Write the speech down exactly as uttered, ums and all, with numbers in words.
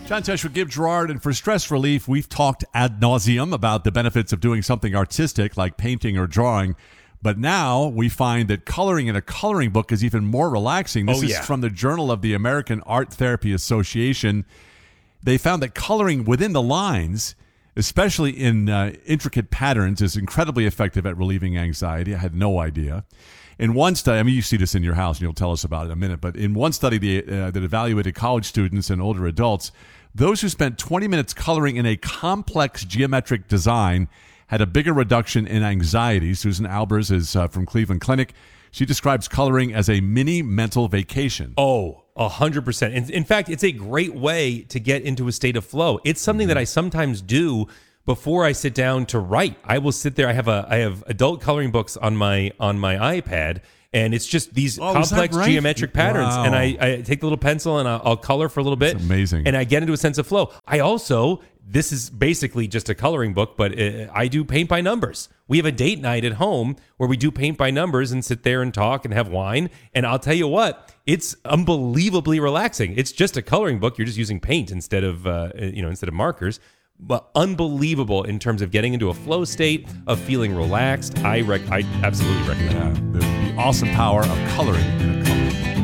John Tesh with Give Gerard, and for stress relief, we've talked ad nauseum about the benefits of doing something artistic like painting or drawing. But now we find that coloring in a coloring book is even more relaxing. This Oh, is yeah. from the Journal of the American Art Therapy Association. They found that coloring within the lines, especially in uh, intricate patterns, is incredibly effective at relieving anxiety. I had no idea. In one study, I mean, you see this in your house, and you'll tell us about it in a minute, but in one study the, uh, that evaluated college students and older adults, those who spent twenty minutes coloring in a complex geometric design had a bigger reduction in anxiety. Susan Albers is uh, from Cleveland Clinic. She describes coloring as a mini mental vacation. Oh, a hundred percent. In in fact, it's a great way to get into a state of flow. It's something that I sometimes do before I sit down to write. I will sit there. I have a I have adult coloring books on my on my iPad, and it's just these Oh, is that complex right? geometric patterns. Wow. And I, I take the little pencil and I'll, I'll color for a little bit. That's amazing. And I get into a sense of flow. I also, this is basically just a coloring book, but uh, I do paint by numbers. We have a date night at home where we do paint by numbers and sit there and talk and have wine. And I'll tell you what, it's unbelievably relaxing. It's just a coloring book. You're just using paint instead of, uh, you know, instead of markers. But unbelievable in terms of getting into a flow state, of feeling relaxed. I rec- I absolutely recommend it. Yeah, the, the awesome power of coloring in a